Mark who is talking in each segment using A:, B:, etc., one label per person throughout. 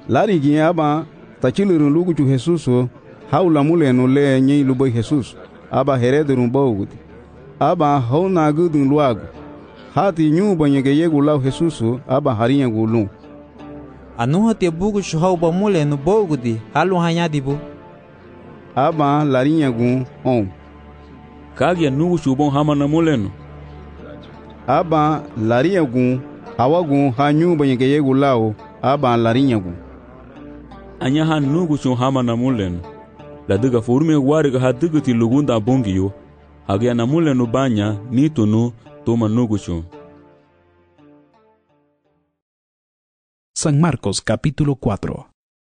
A: Lari gi aba tachilirun lugu chu Jesus haula muleno le nyi lubai Jesus aba herederun bawgudi aba hauna gudun luagu hati nyu banyege yegu lau Jesus aba harinha gulu
B: Anuha te bugu shuhau ba muleno bawgudi halu hanyadibu
A: aba larinha gun
C: Kagia nugu shubon hamana muleno
A: aba larinha gun hawagun hanyu banyege yegu lau aba larinha gun
C: Anya ha nugu shun hamana muleno la diga forume wariga ha digiti lugunda bongiyo hagia na muleno banya nitunu toma nugu shun.
D: San Marcos capítulo 4.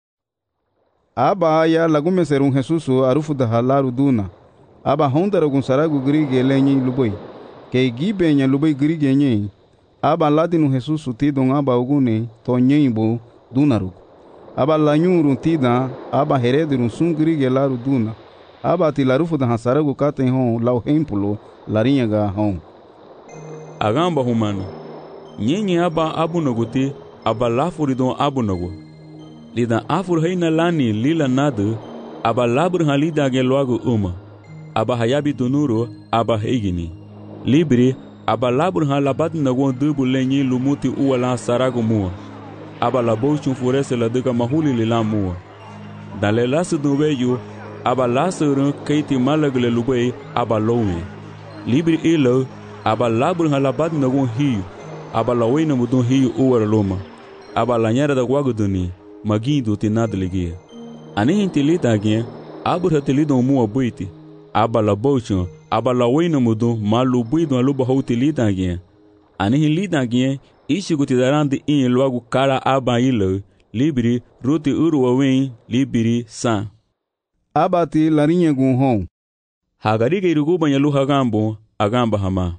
A: Aba ya lagume serun Jesus arufu da halaru duna aba hondara gun saragu grige lenyi lubai ke gibe nya lubai grige nyi aba ladinu Jesus tidon aba ugune to nyimbo dunaru aba lanyuru tida aba heredirun sun grige laru duna aba tilarufu da saragu katen hon lau hempulo larinha ga hon
C: Agamba humano nyenye aba abunoguti aba lafuridon abunogu lida afur heina lani lila nadu aba labur halida ge logo aba hayabi dunuro aba heigini libri aba labur halabat nagon dubu lenyi lumuti uwala saragu mua aba labo chufurese la diga mahuli lila mua dale lasu duweyu aba lasu keiti malagle lubei aba lowe libri ilo aba labur halabat nagon hiu aba lawena mudon hiu uwara loma aba lanyara da gwaguduni magindo tinadligia ani intilita gien abur hatilidon mua buiti aba labochon aba lawena mudon malu buidon aluba hautilita gien ani hilita gien ishiguti darandi in logo kara aba ilo libri ruti uruwawen libri san
A: abati larinha gun hon
C: hagarige irugu banyalu hagambo agamba hama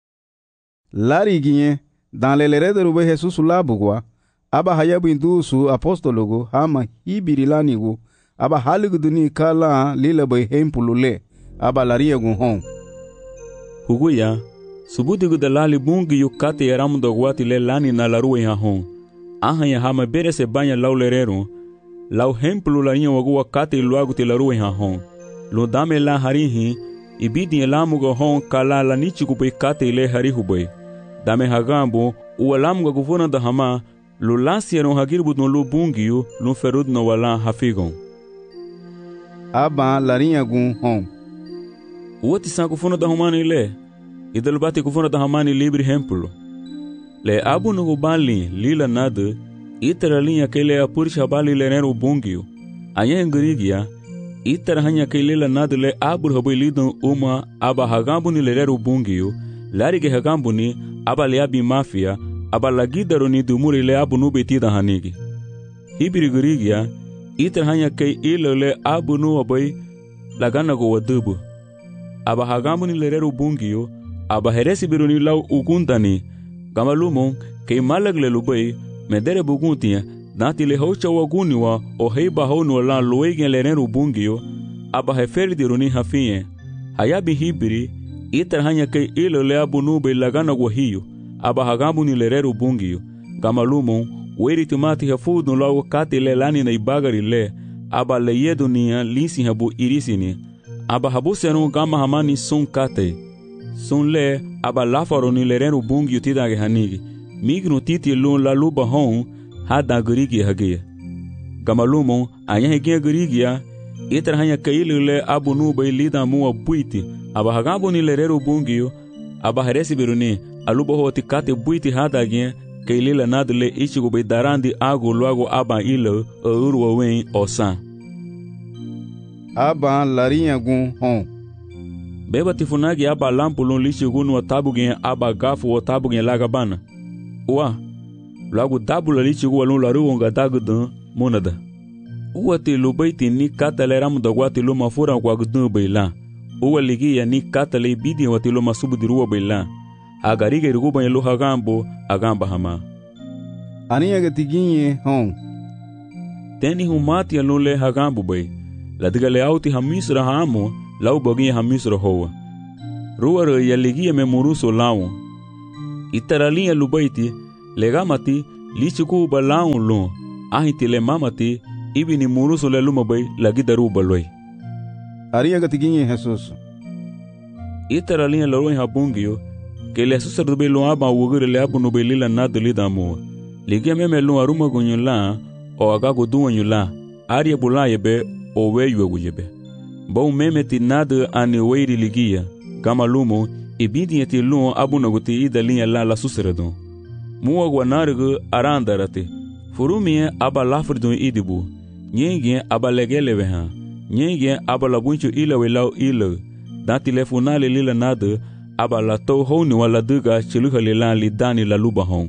A: Lariguinha dan lelerederu be Jesus labugwa aba hayabu indusu apostologo hama hibirilanigo aba haligu duni kala lila be hempulule aba larinha gun hon
C: huguya subudigu dalali bungi yukate yaramu dogwati le lani na laruwe ha hon ahanya hama berese banya lau lerero lau hempulu larinha wagu wakate luagu te laruwe ha hon lo dame la harihi ibidi elamuga hon kala la nichigu be kate le harihubwe dame hagambo ualamuga guvona da hama lo lasieron hagirbu no lo bungiyo lo ferud no wala hafigon
A: aba larinha gun hon
C: uoti sa guvona da humani le idel bate guvona da hamani libri hemplo le abu no gubali lila nada itera linha que le apurcha bali lenero bungiyo anya ngrigia itera hanya que lila nada le abu habilidon uma aba hagambo ni lenero bungiyo larige hagambo ni aba le abi mafia aba lagidaro ni dumuri le abu no betida hanigi hibiri grigia itera hanya que ilo le abu no abai lagana go wadubu aba hagambo ni lenero bungiyo aba heresi biruni lau ugundani gamalumon que malagle lubai medere buguntia dati le hocha waguniwa o heiba hono la loegen lenero bungiyo aba heferi diruni hafinye hayabi hibiri iter hanya que ilo le abunu be lagana guahiyo aba hagambu ni lerero bungiyo gamalumon weri tumati hafudu lau kati le lani na ibagari le aba le yedunia linsi habu irisini aba habu seron gama hamani son kate son le aba lafaro ni lerero bungiyo tidage hanigi migno titi lon la luba hon hada grigi hagia gamalumon anya hegia grigia iter hanya kaile le abunu be lida mu buiti aba hagambo ni lerero bungiyo aba heresi biruni aluba hoti kate buiti hada gien kaile la nadle ichigo be darandi ago logo aba ilo urwa wen osan
A: aba larinha gun hon
C: beba tifunagi aba lampulon lichigunu watabugen aba gafu watabugen lagabana Uwa, logo dabula lichigu alun laru onga dagudan monada. Uwa te lubaiti ni kata le ramu dagwati lo mafura kwa gudan baila. Uwa ligi ya ni kata le bidi wati lo masubu diruwa baila. Agarige ruguba ya lo hagambo, agamba hama.
A: Aniya gatiginye hon.
C: Teni humati alun le hagambo bay. Ladiga le auti hamisra hamo, lau bogi hamisra hoa. Ruwa ya ligi ya memuruso lao. Itaralinha lubaiti legamati lichiku balaun lon ahitile mamati ibini muruso le lumabay lagi daru baloy.
A: Ariyaga tiginye Jesus.
C: Itara linha loro em rabungio, que ele assusta do belo aba ugure le abu no belila nada lhe damo. Ligia meme lu aruma gunyula o agago duanyula, aria bulayebe o weyu agujebe. Bom meme ti nada ani weiri ligia, gamalumo e bidinha ti lu abu no guti ida linha la susseradon. Mua guanargu arandarate, furumie aba lafridon idibu, nyenge aba legeleveha, nyenge aba labuncho ila welau ila. Dan telefonale lila nada aba la to honi wala duga chiluha lila li dani la luba hon.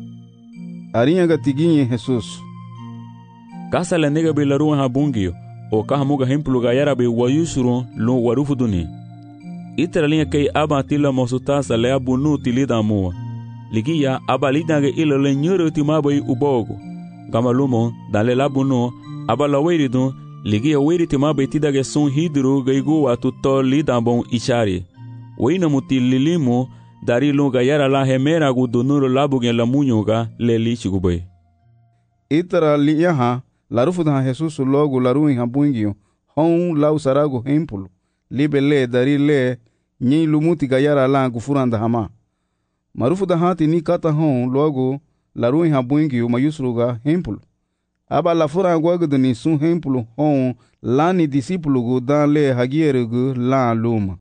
A: Ariyaga tiginye Jesus.
C: Kasa la nega be la ruan habungio o kahamuga hemplu gayara be wayusuron lo warufu duni. Itera linha kei aba tila mosutasa le abu nu tilida mua. Ligia aba lidange ila le nyuru timabai ubogo. Gamalumo dale labu nu aba la weiridun ligia weiri timabai tidage sun hidru gaigu atu to lidambon ishari. Weina muti lilimu dari lunga yara la hemera gudunuro labugen la munyuga le lichigubai.
A: Itera liyaha larufu da Jesus logo laru in habungio hon lau sarago hempulu libe le dari le nyi lumuti gayara la gufuranda hama. Marufu da hati ni kata hon logo laru in habungio mayusruga hempulu. Aba la fura guagdu ni sun hempulu hon lani disipulu gu dan le hagierugu la luma.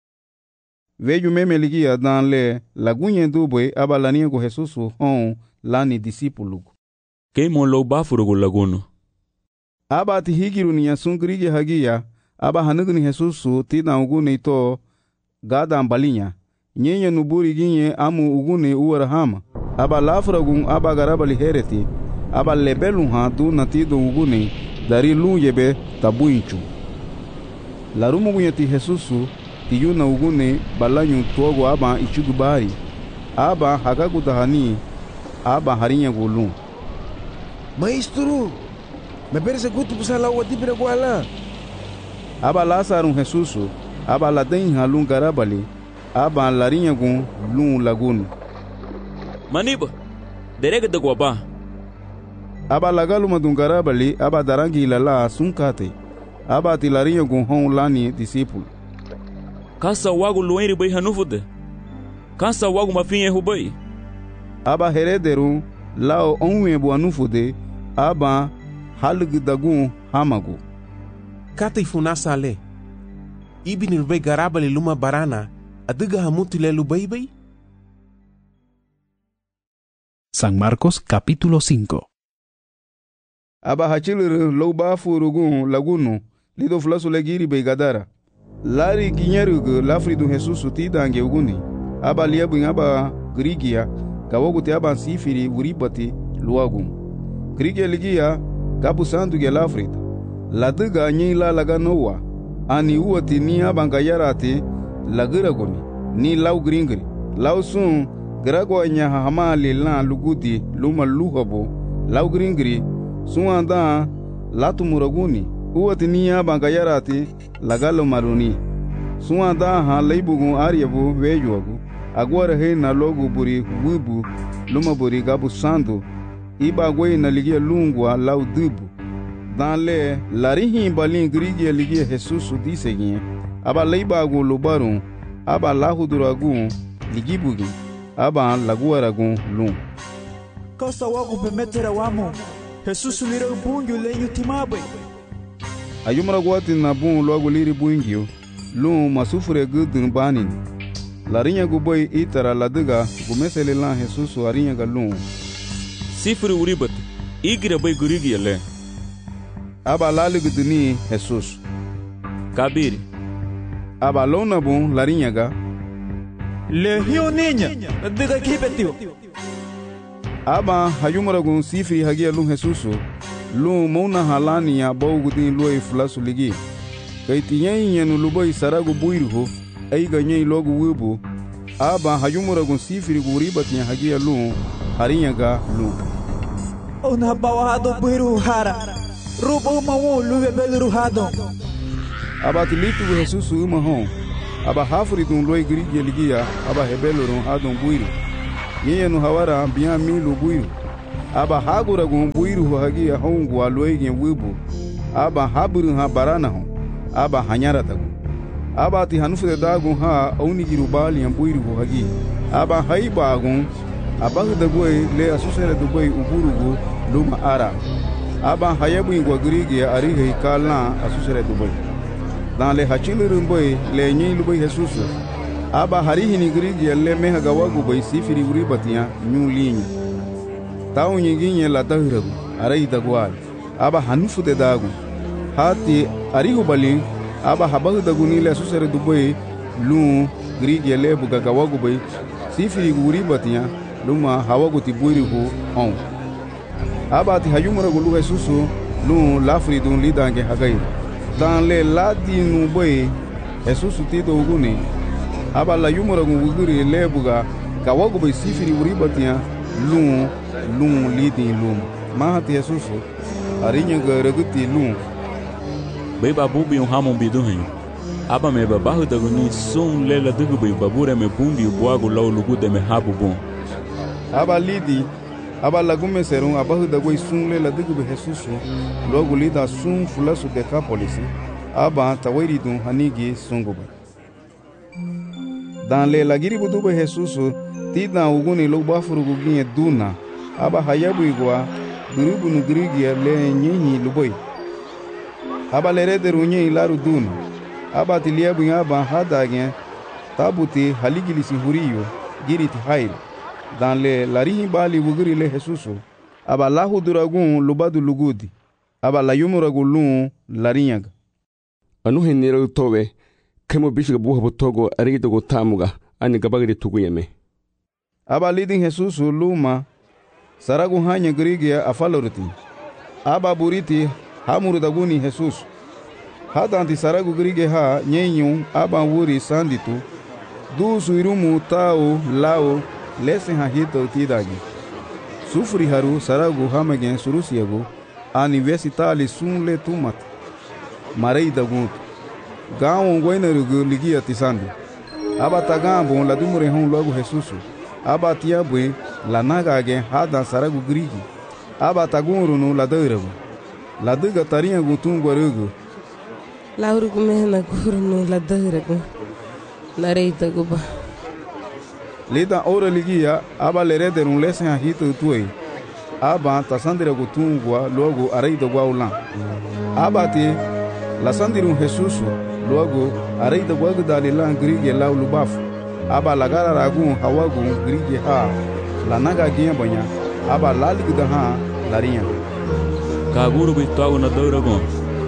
A: Veju meme ligia dan le lagunye dubwe aba laniego Jesus hon lani disipulu gu.
C: Keimon lo bafurugu laguno.
A: Aba ti higiru ni yasun grige hagia aba hanugu ni Jesus tina ugune to gada ambalinya. Nyenye nuburi ginye amu ugune uwarahama. Aba lafuragun aba garabali hereti. Aba lebelu ha du natido ugune dari lu yebe tabuinchu. Larumu gunyati Jesusu ti yuna ugune balanyu tuogo aba ichugubari. Aba hagagu dahani aba harinya gulun.
E: Maestro, me parece que tu pusa la agua ti preguala.
A: Aba Lázaro Jesusu aba la den halun garabali aba larinha gun lun lagun.
C: Maniba, derega de guaba.
A: Aba lagalu madungarabali aba darangi lala sunkate aba tilarinha gun hon lani discípulo.
C: Kasa wago luenri bai hanufude. Kasa wago mafinha rubai.
A: Aba herederu lao onwe bu anufude aba halgdagun hamagu.
E: Kata ifunasa ale. Ibini lubai garabali luma barana adiga hamutile lubai bai.
D: San Marcos capítulo 5.
A: Aba hachilur loba furugun lagunu lido flasu legiri bai gadara. Lari ginyerugu lafridu Jesus tidange uguni. Aba liabu aba grigia kawoguti aba sifiri uribati luagum. Grigia ligia kabu sandu ge lafrida. Ladiga nyi la laga nowa. Ani uati ni aba ngayarati lagiraguni. Ni lau gringri. Lau sun gragwa nya hamali la lugudi luma luhabo. Lau gringri sun anda latu muraguni. Uati ni aba ngayarati lagalo maruni. Sun anda ha leibugun aryabu vejuagu. Agora rei na logo buri wibu luma buri gabu sandu iba goi na ligia lungwa lau dubu dan le larihi balin grigia ligia Jesus disegin aba leiba gu lubarun aba lahuduragun ligibugi aba laguaragun lum.
F: Kasa wago bemetera wamo Jesus lira bungyo lenyu timabe.
A: Ayumara gwati na bun logo liri bungyo lum masufure gudun banin. Larinha guboi itara ladiga gumesele lan Jesus arinha galun.
C: Sifuri uribat igira bai gurigi yale.
A: Aba laliguduni Jesus.
C: Kabiri.
A: Aba lona bun larinha ga.
F: Le hiyo niña diga kibetio.
A: Aba hayumara gun sifiri hagia lun Jesus. Lun mona halani ya bawgudin loi flasu ligi. Kaitiyen nu luboi saragu buirho. Aiga nyei logo wibu aba hayumura gun sifiri guribati hagia lun harinya ga lun.
F: Ona bawado buiru hara rubo mawo luwe belu hado.
A: Aba tilitu Jesus uma hon aba hafuri dun loi grigi ligia aba hebelu ron hadon buiru. Yeye nu hawara biya milu buiru. aba haguragun buiru hagi hongu aloigi wibu aba haburu ha barana hon aba hanyara tagu aba ti hanufude dagun ha aunigiru bali buiru hagi aba haibagun aba dagoi le asusere dugoi uburugu luma ara aba hayabu ingwa grigi arihi kalna asusere dugoi dan le hachilurun boy le nyi lubai Jesus aba harihi ni grigi le meha gawagu boy sifiri uri batia nyu linyi taw nyingi la dahiragu arai dagwal aba hanufude dagun hati arihu bali aba habahu daguni le asusere dugoi lu grigi le buga gawagu boy sifiri uri batia luma hawagu ti buirihu on aba ti hayumura gulu Jesus lu lafri dun lidange hagai dan le ladi nu boy Jesus ti do guni aba la yumura guguri le buga gawagu boy sifiri uri batia lu lidin lum ma ti Jesus arinya garaguti lu
C: bai babubi un hamon bidun aba me babahu daguni sun lela dugu bai babure me bumbi buagu law lugu de me habu bon
A: aba lidi aba lagume serum abahu dagoi sunle la dugu be Jesus logo lida sun fulasu de kapolisi aba tawiri dun hanigi sunguba dan le lagiri budu be Jesus tida uguni lo bafuru guginye duna aba hayabu igwa gurubu nu grigi le nyinyi luboi aba lerede runye ilaru duna aba tiliabu aba hadage tabuti haligilisi huriyo giriti hail dan le larihi bali wugiri le Jesus aba lahu duragun lubadu lugudi aba la yumuragulun larinyaga
G: anu henero towe kemo bishiga buha botogo arido go tamuga ani gabagiri tuguyeme
A: aba lidin Jesus luma saragu hanya grigia afaloriti aba buriti hamuru daguni Jesus hadanti saragu grige ha nyenyu aba wuri sanditu du suirumu tao lao lesen hahito tidagi sufri haru saragu hamagen surusiagu universitali sunle tumat marei dagut gaon goinerugu ligia tisandi aba tagambo la dumure hon logo Jesus aba tiabwe la nagage hada saragu grigi aba tagurunu la deuragu la diga tarinha gutungwarugu
H: laurugu mehna gurunu la deuragu narei daguba
A: lida ora ligia aba lerederun lesen hahito tuei aba tasandira gutungwa logo areido gwaulan aba ti la sandirun Jesus logo areido gwagu dalilan grigi laulu bafu aba lagara ragun hawagu grigi ha la naga giambanya aba laligda ha larinha
C: kaguru bitwagu na dauragon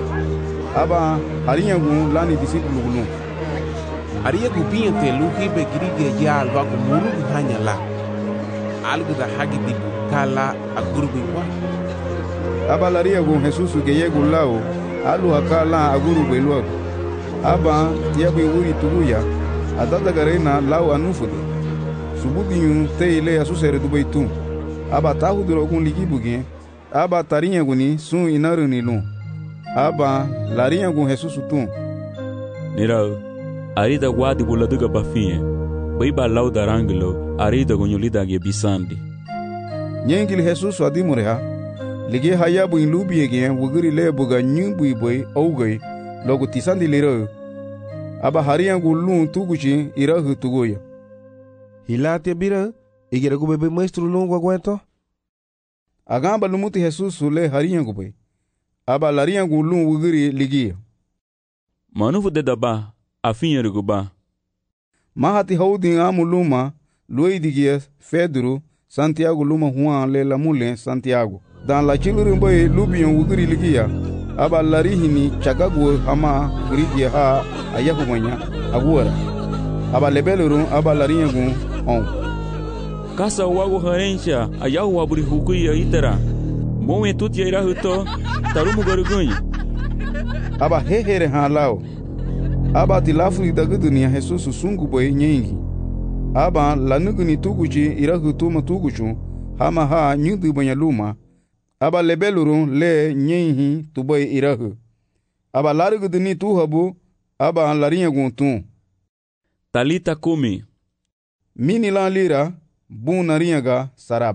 A: aba harinha gun lani disipulu gulu
E: ariya gubinha te luhi be grigi ya alwagu muru hanya la alguda hagi dibu kala agurbi wa
A: aba laria gun Jesus geyegu lao alu hakala agurbi lo aba tiabu wuri tuguya adada garena lao anufude subudinyu te ile asusere dubaitu aba tahuduro gun ligibuge aba tarinha guni sun inaruni lu aba larinha gun Jesus tu
C: nirau arida guadi buladuga bafinha bai ba lau daranglo arida gunyulida ge bisandi
A: nyengil Jesus adimureha lige hayabu inlubiege wugiri lebuga nyumbu boy ougay logo tisandi lero aba hariya gulun tuguchi irahu tugoya
E: hilate bira igera go bebe maestro longo aguento
A: agamba lumuti Jesus le hariya go boy aba lariya gulun wugiri ligia
C: manufu de daba afinha ruguba
A: mahati houdin amuluma luidigia Pedro Santiago luma Juan le lamule Santiago dan la chilurin boy lubion wugiri ligia aba larihini chagagu hama grigia ha ayahumanya agura aba lebelurun aba larinyagu on
C: kasa wagu harencha ayahu waburi hukuya itara moe tutia irahuto tarumu garugunyi
A: aba hehere ha lao aba tilafuri dagudunia Jesus sungu boy nyengi aba lanuguni tuguchi irahutuma tuguchu hama ha nyudu banyaluma aba lebelurun le nyenhi tuboy irahu aba laruguduni tuhabu aba larinyagu tu
C: talita kumi
A: mini la lira bun narinyaga saraba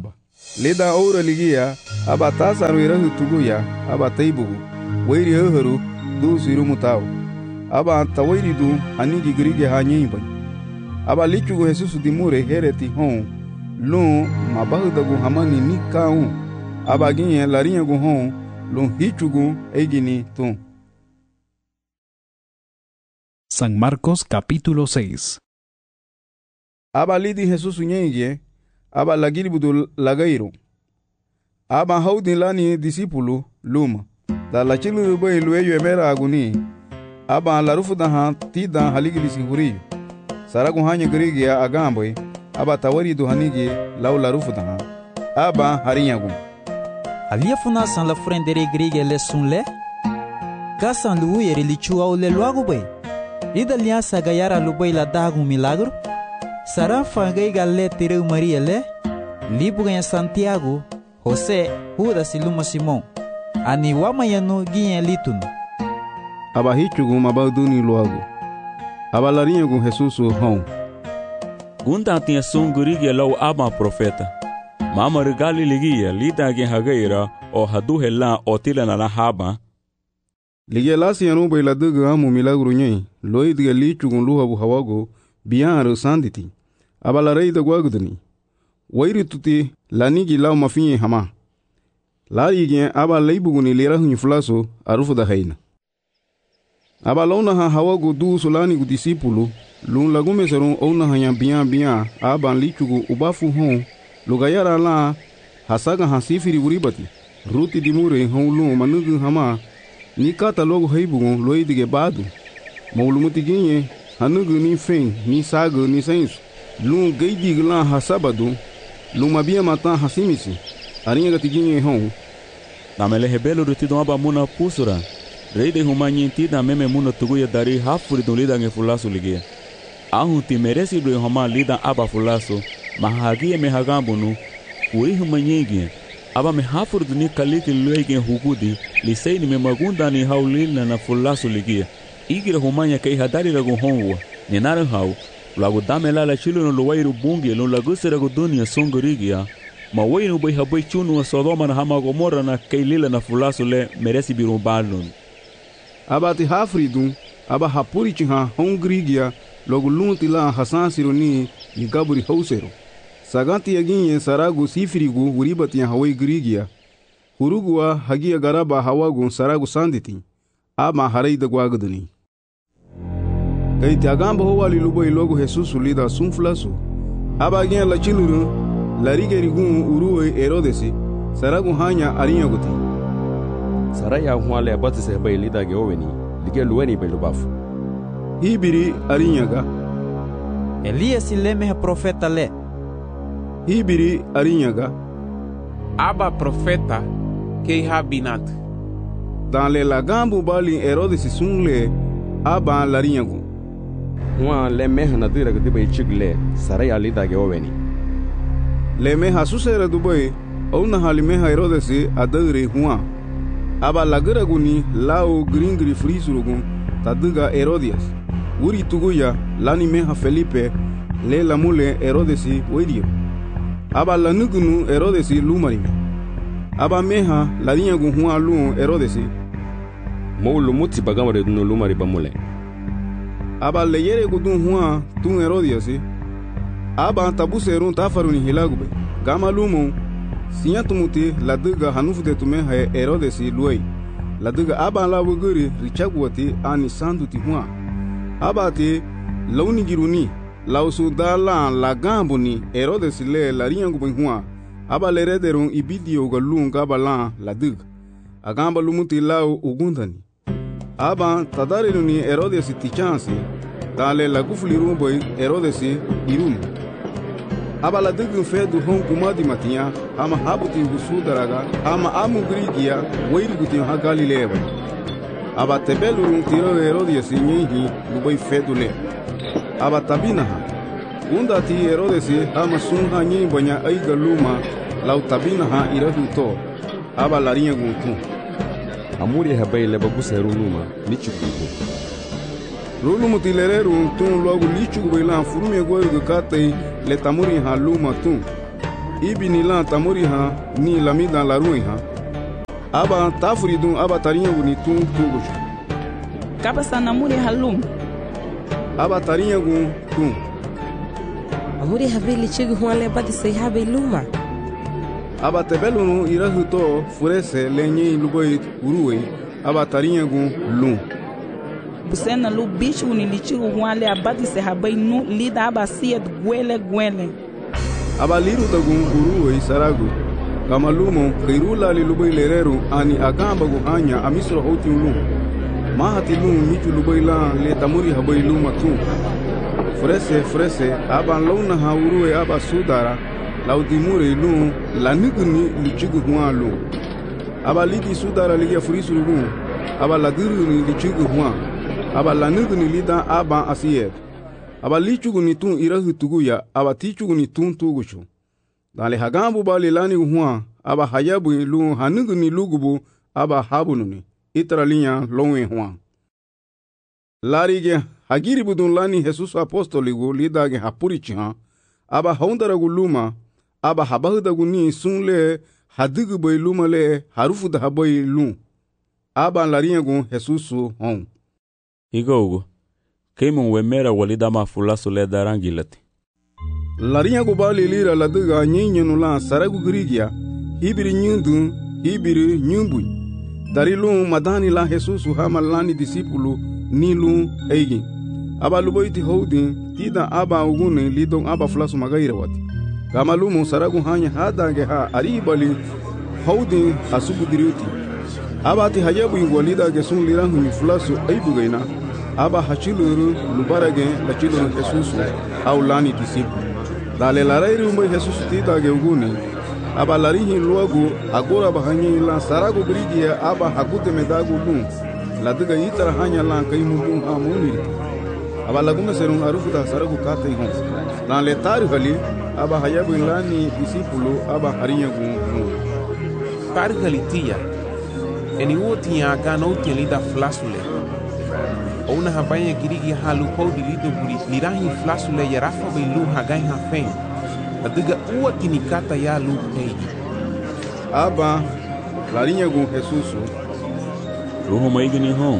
A: Leda ora ligia aba tasaru irahu tuguya aba taibugu wairi haru du siru mutau aba tawairi du anigi grige hanyimba aba lichugu Jesus dimure hereti hon lun mabahudagu hamani nikau aba ginye larinha gu hon lun hichugu egini tun.
D: San Marcos capítulo 6.
A: Aba lidi Jesus nyenye aba lagiri budu lagairo aba haudin lani disipulu luma da la chilu boy lueyo emera aguni aba la rufu da tida haligili singuri saragu hanya grigi ya agamboy aba tawari do hanigi law la rufu da aba harinyagu
B: alia funa san la frendere grigi le sunle kasan lu yeri lichu au le luagu bay ida lia sagayara lu boy la dagu milagro sara fangai galle tireu maria le libu ganha Santiago José Judas iluma Simon ani wamayanu ginha litun
A: aba hichugu mabaduni luagu aba larinyagu Jesus hon
C: Gunda tinha sungurigi lau aba profeta mama regali ligia lida gen hagaira o hadu hela o tila na haba
A: ligia lasi anu bay la dugu amu milagro nyai loid ga lichugu luhabu hawago bian sanditi aba la rei da gwagudni wairi tuti lanigi lau mafinye hama lari gen aba leibuguni lera hunyi fulaso arufu da haina aba launa ha hawago du solani gu disipulu lun lagume serun ouna hanya bian aba lichugu ubafu hon lugayara la hasaga hasifiri buribati ruti dimure hon lun manugu hama ni kata logo heibugun loidige badu maulumuti ginye hanugu ni fen ni sagu ni sensu lun geidig la hasabadu lun mabia matan hasimisi arinha gatiginye hon
C: namele hebelo rutido aba muna pusura rei de humanyi na meme muna tuguya dari hafuri do lida nge fulaso ligia ahu ti meresi do homa lida aba fulaso mahagie me hagambunu uri humanyi aba me hafuri do ni kaliki luege hugudi liseini me magunda ni haulina na fulaso ligia igira humanya kai hadari ragu honwa ni naran hau lagu damela la chilo no luwairu bungi no lagu seragu dunia songorigia ma wainu bai habai chunu wa Sodoma na hama Gomorra na kailila na fulaso le meresi birumbalun
A: aba ti hafridun aba hapuri chiha hongrigia logu lunti la hasan sironi ni gaburi hausero saganti yaginye saragu sifirigu uribati ya hawai grigia hurugua hagia garaba hawagu saragu sanditi ama harai da gwaguduni kai ti agamba ho wali lubo ilogu Jesus lida sunflaso aba gen la chiluru la rigerigun uruwe Herodesi saragu hanya arinyaguti
G: saraya huale abatise bay lida ge oweni lige luweni bay lubafu
A: hibiri arinyaga
B: Elias ileme profeta le
A: hibiri arinyaga
E: aba profeta ke habinat
A: dans le lagambu bali Herodesi sungle aba larinyagu
G: Hua le meha na dira gdi bay chigle saraya lida ge oweni
A: le meha susera dubai ona halimeha Herodesi adagre hua aba lagaraguni lao gringri frisurugun taduga Herodias uri tuguya lani meha Felipe le lamule Herodesi wedio aba lanugunu Herodesi lumarime aba meha larinyagu hua lu Herodesi
G: molu muti bagamare dunu lumari bamule
A: aba leyere gudun hua tun Herodiasi aba tabuserun tafaruni hilagube gama lumu sinyatumuti laduga hanufute tume ha Herodesi luai laduga aba la wuguri richagwati ani sanduti hua aba te launi giruni lausu dala la gambuni Herodesi le larinyangu hua aba lerederun ibidio galun gabala laduga agamba lumuti lau ugundani aba tadareluni Herodesi tichansi dale lagufuli rumboy Herodesi irum aba ladugu fedu hon kumadi matia ama habuti husudaraga ama amu grigia weiriguti ha Galileba aba tebelurun tiro Herodesi nyehi luboy fedu le aba tabinaha undati Herodesi ama sunha nyehi bonya aiga luma lau tabinaha irahu to aba larinha guntu
G: amuri habay le baguseru luma lichugu
A: Rulu mutilereru tun logo lichugu bailan furume goiru katei le tamuri haluma tun ibi ni lan tamuri ha ni lamida la rui ha aba tafuri dun aba tarinha ni tun tugucho
I: kaba sanamuri halum
A: aba tarinha gun tun
H: amuri haveli chigi huale badi sei habe luma
A: aba tebelunu irahuto furese lenye luboi uruwe aba tarinha gun lum
I: busena lu bicho ni lichigu huale abadi se habai nu lida aba siet gwele
A: aba liru dagun uruwe saragu kama lumo kirula luboi lereru ani agamba gu anya amisro hoti lum mahati lum michu luboi la le tamuri habai luma tu frese aba lona ha uruwe aba sudara laudimure lum laniguni lichigu huan lum aba lidi sudara liya furisu lum aba ladiru ni lichigu huan aba laniguni lida aba asiyet aba lichugu ni tun irahu tuguya aba tichugu ni tun tuguchu dale hagambu bali lani huan aba hayabu lu haniguni lugubu aba habununi itralinya lonwe huan larige hagiri budun lani Jesus apostoligu lidage hapurichi aba haundaragu luma aba habahudagu ni sunle hadigu boy luma le harufu da haboy lum aba lariyagu Jesusu hon
C: Igogo keimun wemera walida mafulasu le darangilati
A: lariyagu bali lira ladiga nyinyenu la saragu grigia hibiri nyundu hibiri nyumbui dari lum madani la Jesusu hamalani disipulu nilu eigi aba luboiti houdi tida aba ugune lidong aba fulasu magaira wati kama lumu saragu hanya hadange ha aribali houdi asubu diriuti aba ti hayabu ingwalida gesun lirangu ni fulasu aibugaina aba hachiluru lubarage lachiluru Jesusu au lani disipu dale larairu umbe Jesusu tida ge ugune aba larihi luagu agora bahanyi la saragu grigia aba hakute medagu lum ladiga itara hanya la kaimu ha muniri aba lagume serun arufu da saragu kate hon dan le taru hali aba hayabu lani disipulu aba harinya gun
E: taru hali tia eni wotia gano lida flasule ona habaya girigi halu podi lido buri lirahi flasule yarafa belu hagai ha fen adiga uwati nikata ya lu peigi
A: aba larinya gun Jesusu
C: ruho maigini hon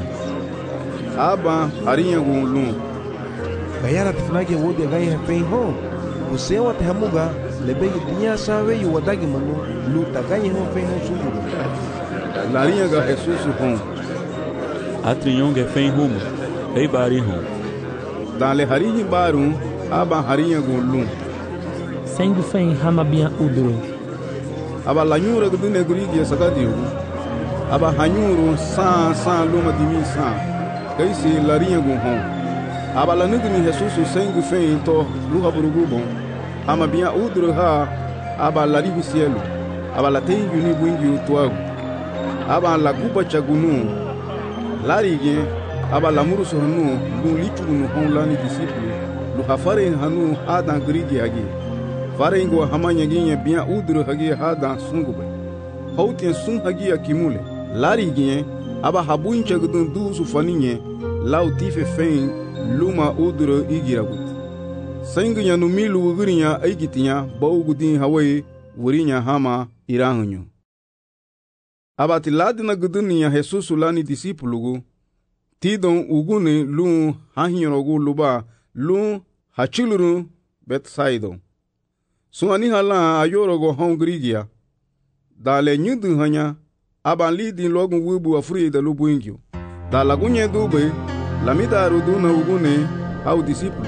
A: aba harinya gun lum
J: gayara tifnage wodi gai ha fen hon usewa te hamuga lebegi dinya sawe yu wadagi manu lu tagai hon fen hon sumuru
A: larinya ga Jesusu hon
C: atriyonge fen humo ei bari hon
A: dale harihi barum aba harinya gun lum
K: sengu fen hamabia uduro
A: aba lanyura gudune gurigi sagadiru aba hanyuru sa luma dimi sa kaisi larinya gun hon aba lanuguni Jesusu sengu fen to luha burugubon ama bia uduro ha aba larihi sielu aba latengu ni bungi tuagu aba laguba chagunu larige aba lamuru sohnu lu lichugunu hon lani disiplu lu hafare hanu adan grigi agi farengo hamanya ginya bia uduro hagi hada sungube hautin sun hagi akimule larige aba habuin chagudun du sufaninye lautife fen luma uduro igiragut senginya no milu ugurinya aigitinya baugudin hawai wurinya hama irangunyo abati ladina gudunya Jesusu lani disipulugu tidon ugune lu hahinyorogu luba lu hachiluru Bethsaida suani hala ayorogo hongrigia dale nyudu hanya aban lidin logun wubu afuri da lubuingyo dala gunye dube lamida ruduna ugune au disipulu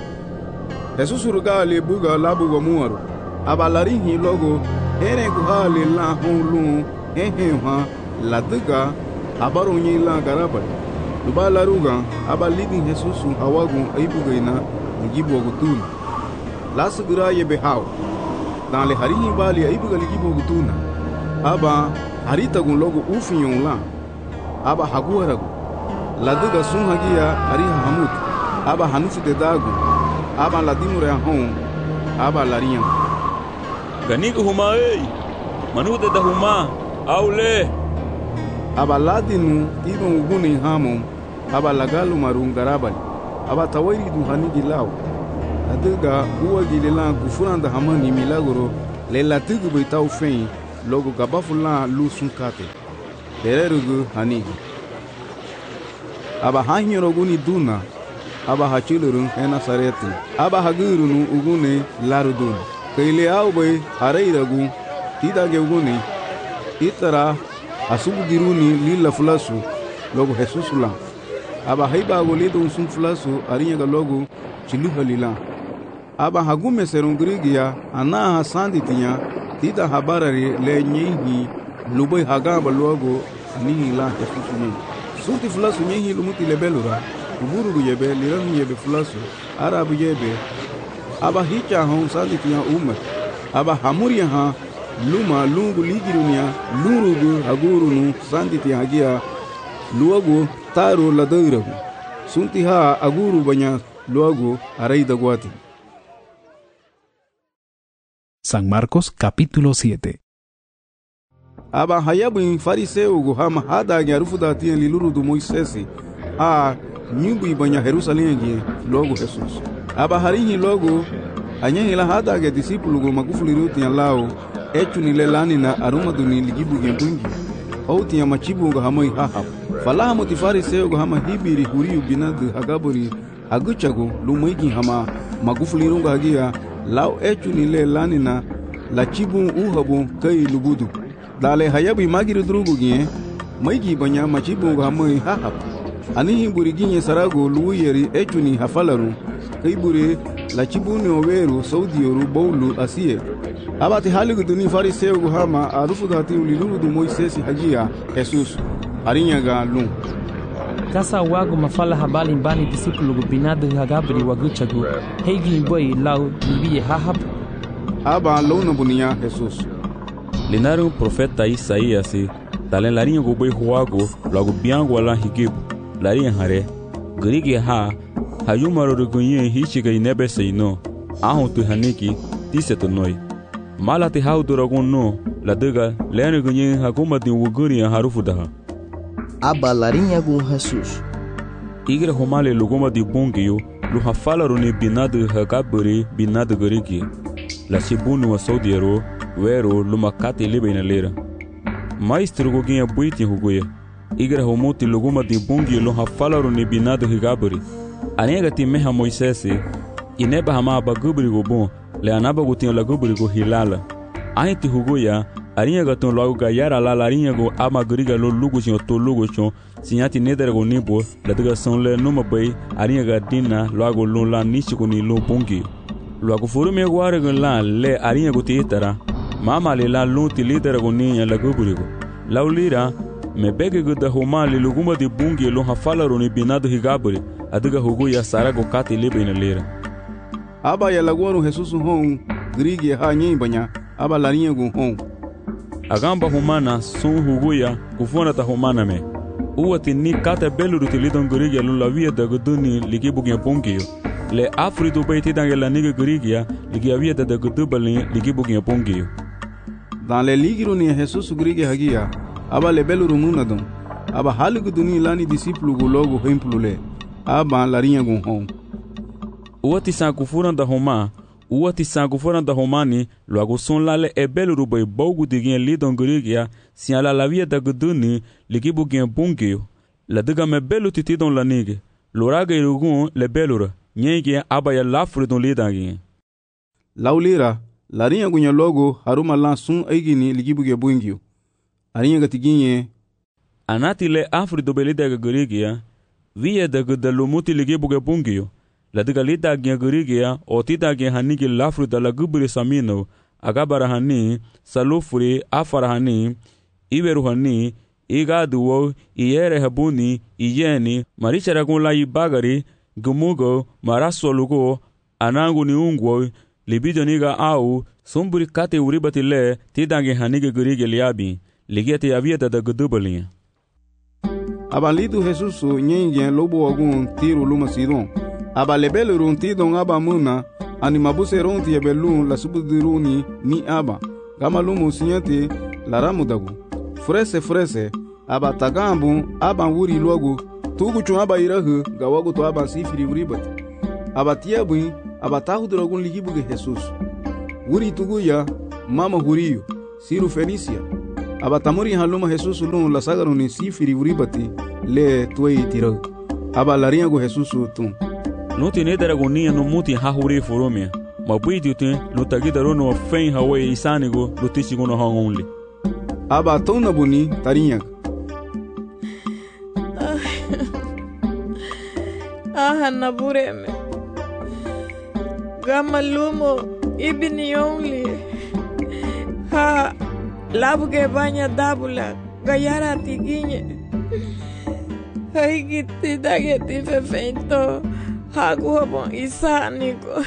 A: Jesusu rugali buga labugo muaru abalarihi logo ere guhali la holu ha ladiga abaronyi la garabal lubala ruga abalidin Jesusu hawagun aibugaina ngibu ogutuna lasgira ye behaw dale harihi bali aibugali gibu ogutuna aba harita gun logo ufinyon la aba haguaragu ladiga sun hagia ariha hamut aba hanufu de dagu aba ladimure hon aba lariyan
C: ganigu huma manude da huma aule
A: aba ladinu tidon uguni hamon aba lagalu marungarabal aba tawairi du hanigi law adiga uwa gilila gufuranda hamani milagro le latigu bai tau fein logo gabafulan lu sunkate dererugu hanigi aba hanyorogu ni duna aba hachilurun hena sareti aba hagurunu ugune larudun kaile au bai hareiragu tidage ugune itara asubu giruni lila fulasu logo Jesusula aba haiba golido sun fulasu arinya logo chiluha lila aba hagume serungrigia ana hasandi tinya tida habarari le nyehi lubai hagamba logo ni la Jesusuni sunti fulasu nyehi lumuti lebelura uburu yebe liran yebe fulasu arabu yebe aba hicha hon sandi tinya umma aba hamuria ha luma lungu ligirunia lurugu agurunu sanditi hagia luagu taru ladairagu sunti ha aguru banya luagu araida guati.
D: San Marcos capítulo 7.
A: Aba hayabu fariseu gu hama hada nyarufu dati liluru du Moisesi ha nyubu banya Jerusalem gi luagu Jesus aba harihi luagu anyehi la hada ge disipulu gu magufuli ruti lao echu ni lelani na aruma duni ligibu gembungi hauti ya machibu ga hamoi hahab falaha motifari seo ga hama hibiri huriu binadu hagaburi haguchagu lumaigi hama magufuli runga hagia lao echu ni lelani na la chibu uhabu kai lubudu dale hayabi magiri drugu gie maigi banya machibu ga hamoi hahab anihi buri ginye sarago luuyeri echu ni hafalaru kai buri la chibu ni oweru saudioru bowlu asiye abati haligu duni fariseu hama arufu dati uliluru du Moisesi hagia Jesus arinyaga lung
K: kasa wagu mafala habali mbani disipulu binadu hagabri waguchagu hegi boy lau libiye hahab
A: aba lona bunia Jesus
C: linaru profeta Isaías talen larinha go boy huago logo biango ala higibu larinha hare grige ha hayumaro rugunye hichiga inebe seino ahon tu haniki tiseto noi malati hauduragun no la dega lene gunye hakuma din wuguri harufu daha
L: aba larinha gun Jesus
C: igre homale luguma di bungio lu hafalaru ne binadu hagaburi binadu gorigi la sibunu wa saudiero wero lumakati libena lera maestro goginha buiti huguye igre homuti luguma di bungio lu hafalaru ne binadu hagaburi anega ti meha Moisesi ineba hama bagubri go bon le anaba go tin la gubri go hilala ainti hugoya arinha gaton logo gayara la larinha go amagriga lo lugo sin to lugo chon sinyati nedere go nibo la daga son le numa bay arinha ga dina logo lo la nichi go ni lo bongi logo furu me gware go la le arinha go titara mama le la lo ti lidere go ni la gubri go laulira me bege go da homa le luguma de bongi lo hafala ro ni binado higabri adaga hugoya sarago kati lebe na lera
A: aba ya laguaru Jesus hon grigi ha nyimbanya aba larinha gun hon
C: agamba humana son huguya kufona ta humana me uwati ni kata beluru tilidon grigi lo la via da guduni ligibu gen pongio le afridu baiti dangela niga grigia ligia via da gudubali ligibu gen pongio
A: dans le ligiro ni Jesus grigi hagia aba le beluru munadon aba halu duni lani discipulu go logo hemplule aba larinha gun hon
C: uwati sa kufuna da homa uwati sa kufuna da homani logo son lale ebeluru bay bogu digin lidon grigia siala la via da guduni ligibu gen pongio la daga me belu titi don la nige loraga irugun le belura nyenge aba ya lafru don lidangi
A: laulira larinha gunya logo haruma lansun aigini ligibu ge bungio arinha gatiginye
C: anati le afri do belida garigia via da gudalumuti ligibu ge bungio la daga lida ge garigia otida ge hanigi lafru da la gubri samino agabara hani salufuri afara hani iberu hani igaduwo iyere habuni iyeni marichara la ibagari gumugo marasolugo anangu ni ungwo libido niga au sumburi kate uribati le tidange hanige gurige liabi ligete yavieta da gudubali
A: abalidu Jesus nyenge lobo ogun tiru luma sidon abalebele runti don aba muna animabuse ronti yebelun la subudiruni ni aba gama lumu sinyate la ramudagu frese aba tagambu aba wuri logo tugu chun aba irahu gawagu to aba sifiri uribati aba tiabu aba tahudrogun ligibu ge Jesus wuri tugu ya mama Hurio, Siru Fenicia. Aba tamuri haluma Jesus lun la sagaro ni sifiri uribati le tuei tiro. Aba larinha go Jesus tun.
C: No tiene dragonia no muti ha huri foromia. Ma buidi tu no tagida rono fen hawe isanigo lo tisigo no hang only.
A: Aba tona buni tarinha.
M: Na bureme. Gama lumo ibini only. Ha labuge banya dabula gayara tiginye. Hai gitti dageti fefento. Hagu bon isanigo.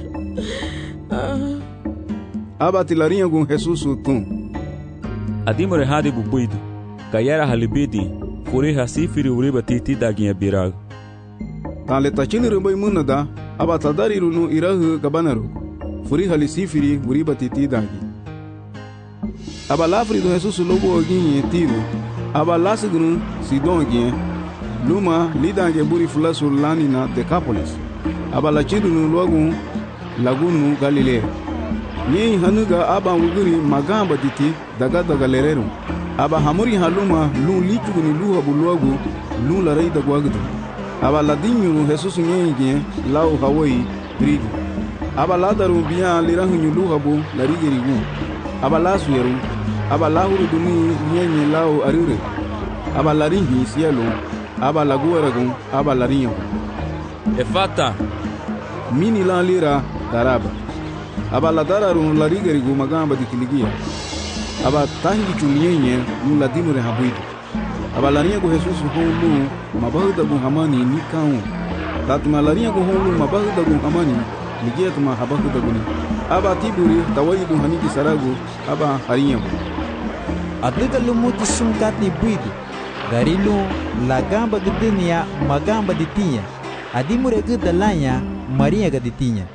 A: Aba tilarinha com Jesus tun.
C: Adimore hadi bubuido. Gayara halibidi. Fure hasifiri uriba titi daginha birag.
A: Tan le tachili rumbai munada aba tadari runu irahu kabanaru furi hali sifiri uriba titi dagi aba lafri do Jesus lobo oginye tiro aba lasigunu sidon gien luma lidange buri fulasu lani na Decapolis aba lachidu nu logun lagunu Galilea nyi hanuga aba wuguri magamba titi daga lereru aba hamuri haluma lu lichuguni luha buluagu lu la reida guagdu aba ladinho Jesus nyengue lau Hawaii brigo aba ladaru biya lirahu luhabu larigerigu aba lasuyeru aba lahuru duni nyenye lau arure aba larinhi cielo aba laguaragu aba larinho
C: efata
A: mini la lira daraba aba ladararu larigerigu magamba dikiligia aba tangi chunyenye ladino rehabuido aba larinha com Jesus honu mabahuda com hamani nikau tatuma larinha com honu mabahuda com hamani nigia tuma habahuda guni aba tiburi tawaidu haniki saragu aba harinha
B: adiga lumuti sungkati buidu garilu lagamba gedenia magamba ditinha adimure gedalanya marinha gaditinha.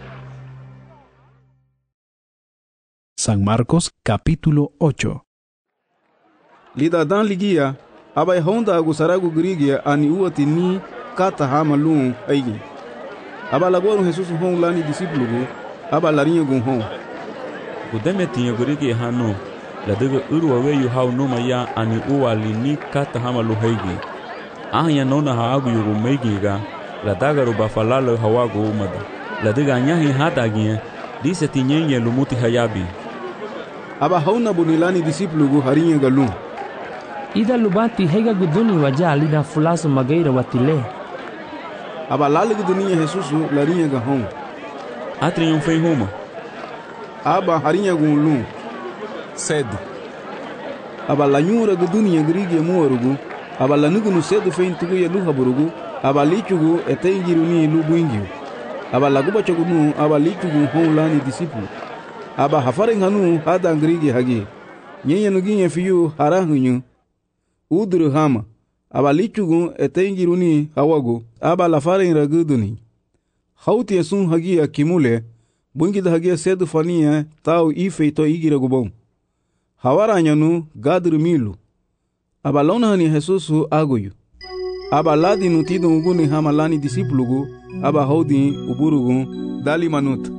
D: San Marcos capítulo 8.
A: Lida dan ligia aba honda agusaragu grigia ani uati ni kata hama lun aigi aba lagoru Jesus hon lani discípulo aba larinha gun hon
C: kudeme tinha grigi hano la daga urwa weyu hau no maya ani uali ni kata hama lu haigi ahya nona haagu yugo meigiga la daga ro bafalalo hawago umada la daga nyahi hatagia dise tinyenye lumuti hayabi
A: aba hauna bunilani discípulo harinha galun
K: ida lubati hega guduni waja alida fulaso magaira watile
A: aba lali guduni Jesus larinha gahon
C: atri fei homa
A: aba harinha gunlun
E: cedo
A: aba lanyura guduni grigi muorugu aba lanugu cedo fei tugu ya luha burugu aba lichugu etengiruni lubuingio aba laguba chogunu aba lichugu hon lani disciple aba hafarin hanu hada grigi hagi nyenye nuginye fiyu harahunyu udru hama aba lichugu etengiruni hawago aba lafarin raguduni hauti esun hagi akimule bungi da hagi cedo fania tau ifeito igira gubon hawaranyanu gadru milu aba lona hani Jesus agoyu aba ladi nutido uguni hama lani disciplugu aba haudi uburugu dali manut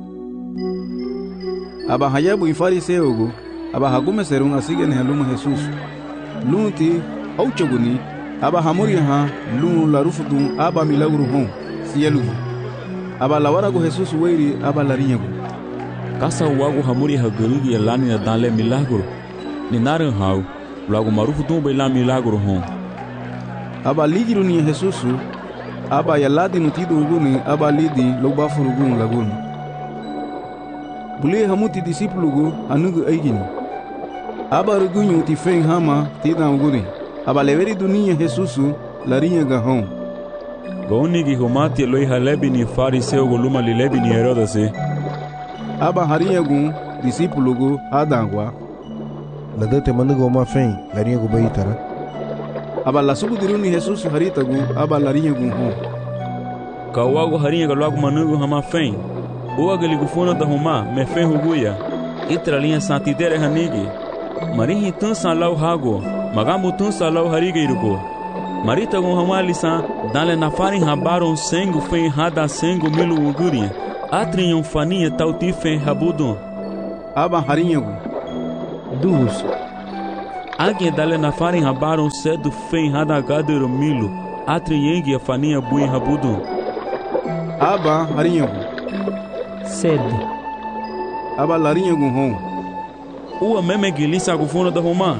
A: aba hayabu ifariseugu aba hagume serun asigen haluma Jesus lunti auchoguni aba hamuri ha lun la rufudu aba milagru hon sielu aba lawaragu Jesus weiri aba larinyagu
C: kasa wagu hamuri ha gerigi lani na dale milagro ni naran hau lagu marufudu be la milagro hon
A: aba ligiru ni Jesus aba yaladi nutido uguni aba lidi loba furugun lagun bule hamuti disciplugu anugu aigini aba rugunyu ti fen hama tida uguni aba leveri dunia Jesus larinha gahon
C: goni gi homati loi halebi ni fariseu goluma lilebi ni Herodase
A: aba harinha gun disciplugu adangwa
J: ladate manugo ma fen larinha go baitara
A: aba la subu diruni Jesus haritagu aba larinha gun hon
C: kawago harinha galagu manugo hama fen o agali gufona da homa me fen huguya itra linha santidere hanigi marihi tan salau hago magamu tan salau harigeirugo marita gon hamalisa dale na farin habaron sengu fen hada sengu milu uguria atrinham faninha tauti fen habudon
A: aba harinha gun
K: duhus.
C: Alguém dale na farin habaron cedo fein hada gadero milo, atre yengi a faninha buin habudu.
A: Aba harinhagu.
K: Cedo.
A: Aba larinhagu hon.
C: Ua meme gilisa gufuna da Roma.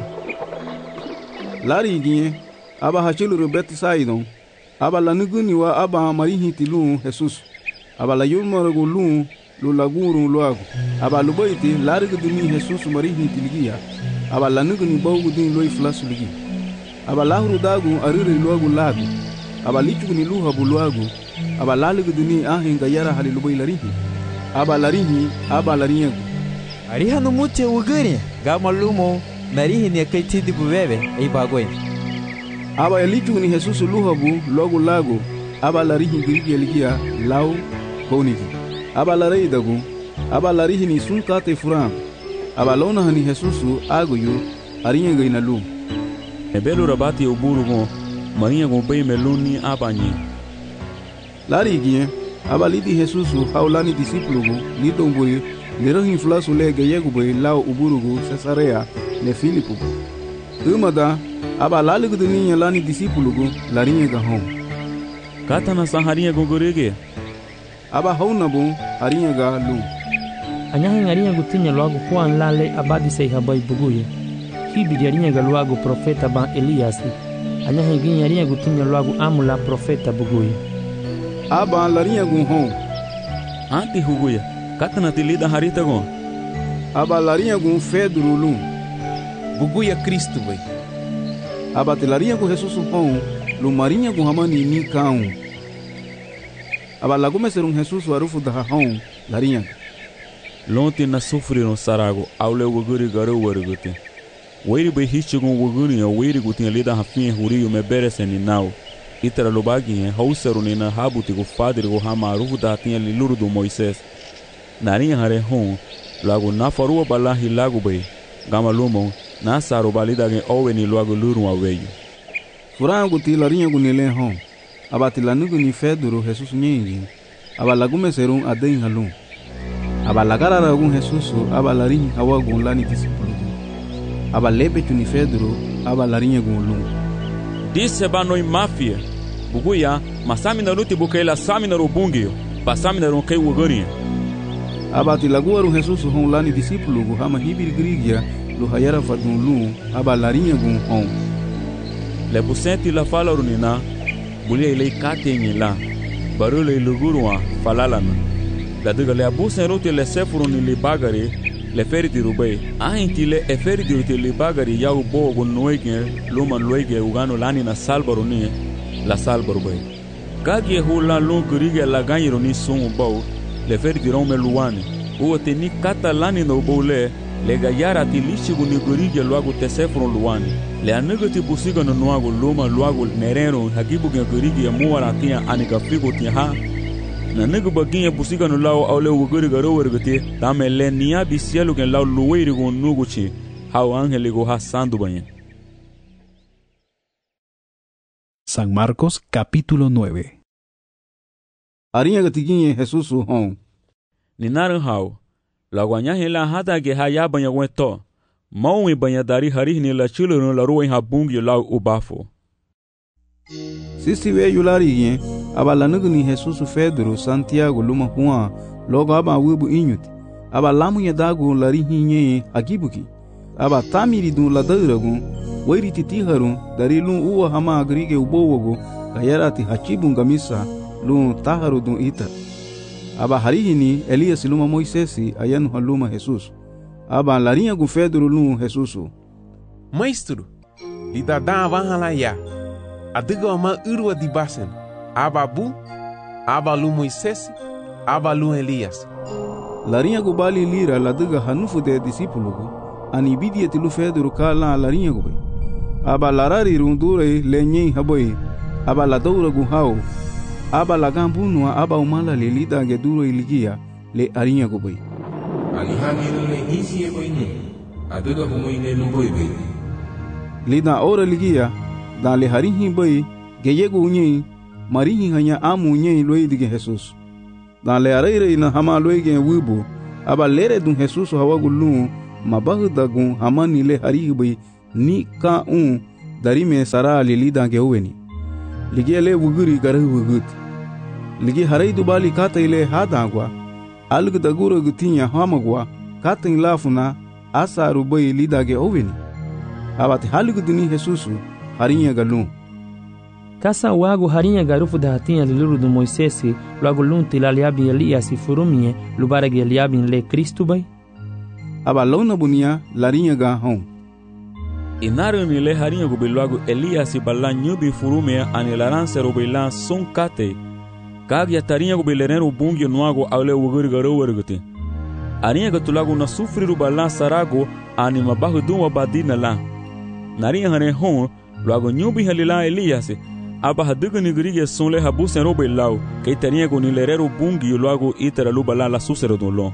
A: Lariguinha, aba hachilu rubeti saidon. Aba lanuguni wa aba marihiti lu Jesus. Aba la yulmaragu lu laguru luagu. Aba lubaiti larigu dumi Jesus marihiti ligia. Aba lanuguni baugu din loi flasu ligi. Aba lahuru dagu arire luagu lagu. Aba lichuguni luhabu luagu. Aba laligu duni ahinga yara hali lubai larihi. Aba larihi, aba larinhagu.
F: Ariha no mute ugani, gama lumo, narihi ni akaiti bu bebe, ei bagoi.
A: Aba elichuguni Jesus luhabu logo lagu. Aba larihi grigi eligia lau konigi. Aba larei dagu. Aba larihi ni sunkate furam. Aba lona hani Jesus aguyu arinhagu inalu.
C: Ebelo rabati uburugo, marinha gobei meluni abanyi.
A: Lariguinha, aba lidi Jesus haulani discípulo lidombui lirohin flasu le gayegubei lau uburugu Cesarea le Filipo. Umada aba laligu duninha lani discípulo larinha gahom.
C: Kata na saharinha gogorege.
A: Aba haunabu harinha ga lu.
K: Anyahin arinha gutinya logo kuan lale abadi sei habai buguye. Hibidi arinha ga logo profeta ban Elias. Anyahin gin arinha gutinya logo amula profeta buguye.
A: Aba larinhagu hon.
C: Anti huguya, kata na tilida harita gon.
A: Aba larinhagu Pedro lu.
E: Buguya Cristo vai.
A: Aba larinhagu Jesus hon, lu marinhagu hamani ni kaun. Aba lagume serum Jesus arufu da hon, larinhagu.
C: Lonte na sofreram sarago, aule waguri garo warugute. Wairi bai hichigun waguri ya wairi gutin lida hafin huriyo me bereseni nau. Itara lubaginha hausaru na habuti go fadri go hamaru da tinha liluru do Moisés. Narinha hare hon, lago na farua balahi lago bai. Gama lumon, na saru balida gen oweni lago luru aweio.
A: Furango ti larinhagu nele hon. Abati lanugu ni Pedro Jesus nyengi. Aba lagume serum aden halum. Aba lagarara gun Jesus aba larinha hawagun lani discípulo. Aba lebetu ni Pedro aba larinhagu lum.
C: Disse banoi mafia. Buguya, masami na luti bukaila sami na rubungio, pasami na ronkai wagarinha.
A: Abati laguaru Jesus hon lani discípulo gu hama hibir grigia lu hayara fadun lu aba larinhagu hon.
C: Le busenti la fala runina, bulia ilei katenyi la, barule ilugurua falalana. La diga le abusen rote le sefuru ni li bagari, le feriti rubai. Ahinti le eferiti rote li bagari yau bogo noege, luma loege ugano lani na salbaru ni, la salbaru bai. Gagie hula lun kurige la ganyiro ni sumu bau, le feriti rome luani. Uwa te ni kata lani no bau le gayara ti lishigu ni kurige luagu te sefuru luani. Le anuga ti busiga no nuagu luma luagu nereno hakibu gen kurige ya muara tia anika figo tia ha. Na negu baginha busiga no lau aule wuguri garo wergete dame le nia bisielu gen lau luweiri gon nuguchi hau angeli go hasando banha.
D: San Marcos capítulo 9.
A: Arinha gatiguinha Jesus hon.
C: Ninaran hau la guanyahe la hada ge haya banha weto maui banha dari hari ni la chulo no la ruin habungi lau ubafo.
A: Sisi veio lariguinha, aba lanugu ni Jesus Pedro, Santiago, luma Juan, logo aba wibu inyuti, aba lamunha dagu larihinhe agibuki, aba tamiri dun ladairagun, wairi titiharun, dari lun uwa hama agrige ubowogo, gayarati hachibun gamisa, lun taharu dun ita. Aba harihini Elias luma Moisesi, ayanu haluma Jesus. Aba larinhagu Pedro lun Jesus.
E: Maestro, lidadá vahalaya. Adiga ama urwa di basen. Ababu, abalu Moisés, abalu Elias.
A: Larinhagu bali lira ladiga hanufu de discípulo. Anibidia tilu Pedro kala larinhagu bai. Aba larari rundure lenye haboi. Aba ladoura gu hau. Aba lagambunua aba umala le lida geduro iligia le arinhagu bai.
N: Alihani le hisi bai ni. Adiga humoine luboi bai.
A: Lida ora ligia. Dan le harihi bai geyegu unyi marihi hanya amu unyi loi dige Jesus. Dan le areire na hama loi gen wibu aba lere dun Jesus hawagu lu mabahu dagun hamani le haribai ni ka dari me sara lilida ge oweni lige le wuguri garahu wugut lige harai dubali kata ile hadagwa alg daguro gutinya hamagwa katin lafuna asa rubai lida ge oweni abati halgu duni Jesusu harinya galun
K: kasa wago harinya garufu da hatinha lulu do Moisés logo lunti la liabi Elias e furumie lubara ge liabi le Cristo bai
A: aba lona bunia larinya ga hon
C: inaru ni le harinha go belogo Elias balla nyubi furume ani laranse robela son kate kag ya tarinha go belereno bungi noago awle wuguri garo wergute arinha go tulago na sufriru balla sarago ani mabahu duwa badina la narinha hane hon logo nyubi halila Elias aba hadugo ni grige sonle habusen robelau ke tarinha go ni lerero bungi logo itera lubala la susero dolon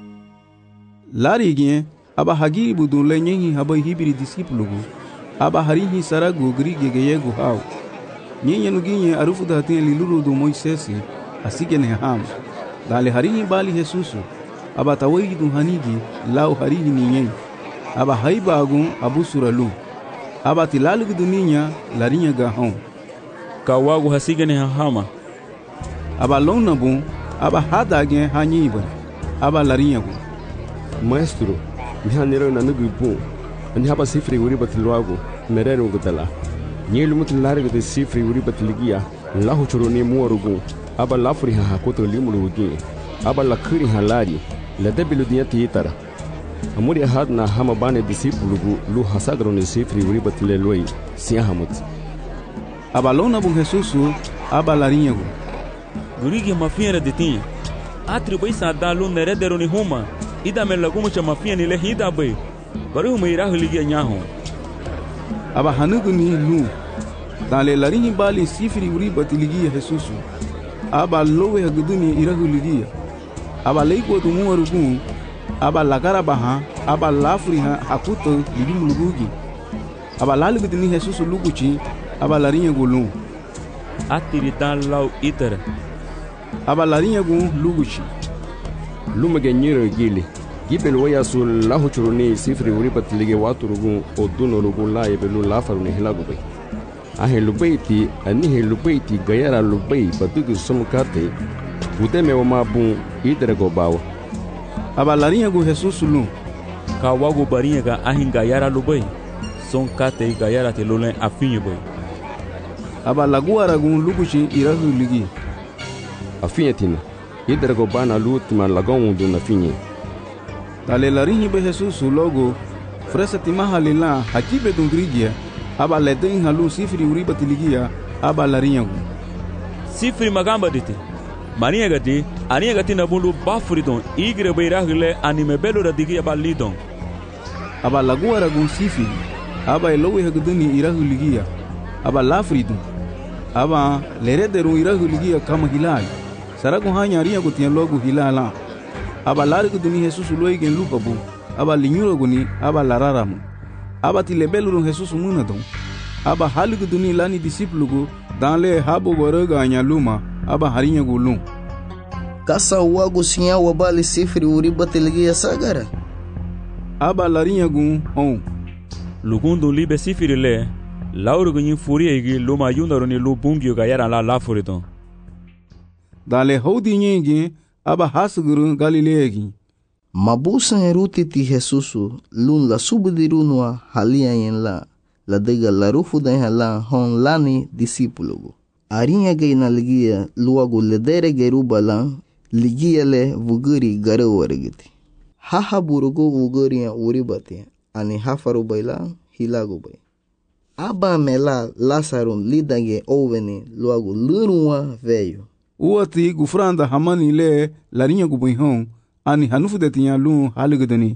A: larigien aba hagi budun le nyengi haba hibiri disipulugu aba harihi saragu grige geyegu haw nyenye nuginye arufu da hatin liluru do Moisés asigene ham dale harihi bali Jesusu aba tawayi dun hanigi lau harihi ninyen aba haibagun abu suralu aba tilalu duninya larinya ga hon
C: kawagu hasigene hama
A: aba lona bun aba hadage hanyiba aba larinya gu
G: maestro mihanero na nugu bun ani haba sifri uri batluago merero gudala nyelu mutlare de sifri uri batligia lahu churoni muorugo aba lafri ha hakoto limulugi aba lakuri halari la debilu diati itara amuri hadna hama bane disipulugu lu hasagro ne sifri uri batleloi siahamut
A: aba lona bun Jesusu aba larinha gu
C: gurigi mafiera de tinha atribai sadalu neredero ni huma ida me lagumo chama fia ni le hida bai baru me ira hligia nyaho
A: aba hanugu ni lu dale larinhi bali sifri uri batiligia Jesusu aba lowe haguduni ira hligia aba leiko du muarugu aba lagara baha aba lafri ha hakuto lidumulugi aba lalugu ni Jesusu luguchi aba larinha gulu
C: atiritan lau itera
A: aba larinha gu luguchi
G: lumage nyiro gili gibel waya sul lahu churuni sifri uri batlige waturugu oduno rugu la ebelu la faruni hilagu bai ahe lubaiti ani he lubaiti gayara lubai batugu somkate budeme wa mabun idere go bawa
A: aba larinha gu Jesusu lu
C: ka wago barinha ga ahin gayara lubai sonkate gayara te lolen afinye bai
A: aba laguara gu luguchi irahu ligi
G: afinye tina idere go bana lutima lagon do na finye
A: dale larinhi be Jesusu logo fresa timaha lila hakibe dungrigia aba leden halu sifri uri batiligia aba larinha gu
C: sifri magamba dite marinha gati arinha gati na bulu bafridon igre beirahile anime belo radigia balidon
A: aba laguara gu sifri aba elowe haguduni irahu ligia aba lafridon aba lerederu irahu ligia kama hilai saragu hanya arinha gutia logo hilala aba larigu duni Jesusu loigen lupabu aba linyuro guni aba lararamu aba tilebelu Jesusu munadon aba haligu duni lani disiplugu danle habo boroga anyaluma aba harinya gulum
L: kasa wago sinya wabali sifri uri batiligia sagara
A: aba larinya gu on
C: lugundo libe sifri le lauru gunyin furie igi luma yundaro ni lubungio gayara la lafuriton
A: dale hodi nyingi aba hasuguru Galileegi
L: mabusan eruti ti Jesusu lun la subdirunwa halia yen la dega la rufu da hala hon lani disipulugu arinha geina ligia luagu ledere geruba la ligia le vuguri gare wargiti haha burugu vuguri uribati ani hafaru baila hilagu bai aba mela Lazarun lidage oveni luagu lurunwa veio
A: uati gufranda hamani le larinha gubihon ani hanufu de tinya lu haligudani